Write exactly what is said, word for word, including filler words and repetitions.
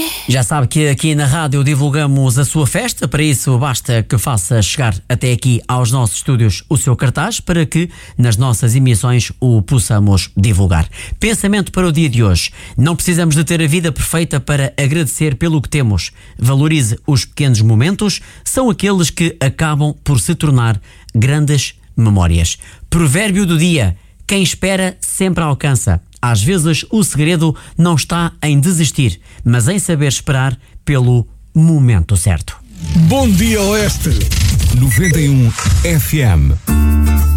Já sabe que aqui na rádio divulgamos a sua festa, para isso basta que faça chegar até aqui aos nossos estúdios o seu cartaz para que nas nossas emissões o possamos divulgar. Pensamento para o dia de hoje: não precisamos de ter a vida perfeita para agradecer pelo que temos. Valorize os pequenos momentos, são aqueles que acabam por se tornar grandes memórias. Provérbio do dia: quem espera sempre alcança. Às vezes o segredo não está em desistir, mas em saber esperar pelo momento certo. Bom dia, Oeste. noventa e um F M.